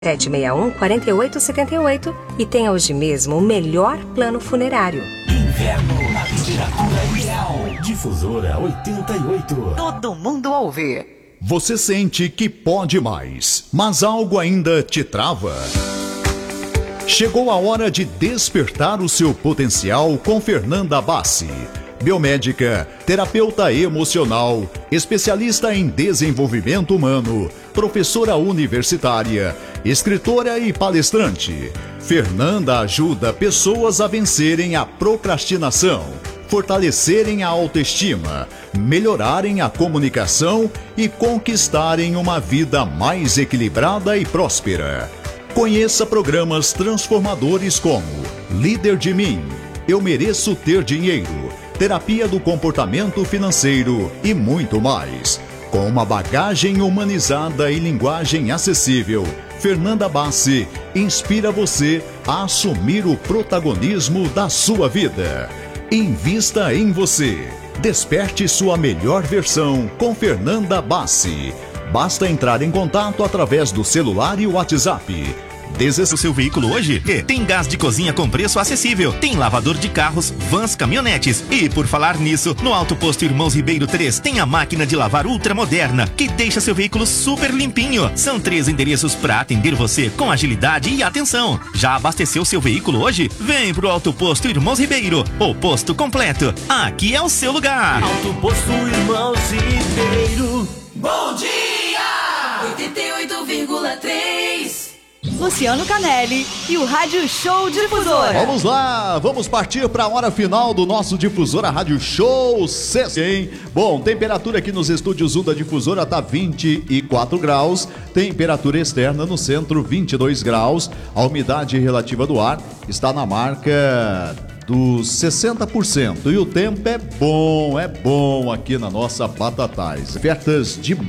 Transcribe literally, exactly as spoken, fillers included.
sete seis um, quatro oito sete oito e tenha hoje mesmo o melhor plano funerário. Inverno na temperatura ideal. Difusora oitenta e oito. Todo mundo ouve. Você sente que pode mais, mas algo ainda te trava? Chegou a hora de despertar o seu potencial com Fernanda Bassi. Biomédica, terapeuta emocional, especialista em desenvolvimento humano, professora universitária, escritora e palestrante. Fernanda ajuda pessoas a vencerem a procrastinação, fortalecerem a autoestima, melhorarem a comunicação e conquistarem uma vida mais equilibrada e próspera. Conheça programas transformadores como Líder de Mim, Eu Mereço Ter Dinheiro, Terapia do Comportamento Financeiro e muito mais. Com uma bagagem humanizada e linguagem acessível, Fernanda Bassi inspira você a assumir o protagonismo da sua vida. Invista em você. Desperte sua melhor versão com Fernanda Bassi. Basta entrar em contato através do celular e WhatsApp. Desça o seu veículo hoje? E tem gás de cozinha com preço acessível. Tem lavador de carros, vans, caminhonetes. E por falar nisso, no Alto Posto Irmãos Ribeiro três tem a máquina de lavar ultramoderna que deixa seu veículo super limpinho. São três endereços para atender você com agilidade e atenção. Já abasteceu seu veículo hoje? Vem pro Alto Posto Irmãos Ribeiro, o posto completo. Aqui é o seu lugar. Alto Posto Irmãos Ribeiro. Bom dia! oitenta e oito vírgula três. Luciano Canelli e o Rádio Show Difusora. Vamos lá, vamos partir para a hora final do nosso Difusora Rádio Show sexta, hein? Bom, temperatura aqui nos estúdios um da Difusora tá vinte e quatro graus, temperatura externa no centro vinte e dois graus, a umidade relativa do ar está na marca dos sessenta por cento e o tempo é bom, é bom aqui na nossa Batatais. Ofertas de